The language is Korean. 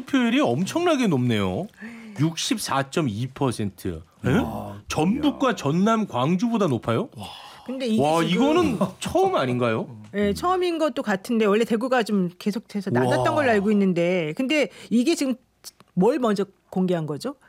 투표율이 엄청나게 높네요. 64.2%. 전북과 전남, 광주보다 높아요? 근데 이게 와, 지금 이거는 처음 아닌가요? 네, 처음인 것도 같은데 원래 대구가 좀 계속해서 낮았던 걸로 알고 있는데 근데 이게 지금 뭘 먼저 공개한 거죠?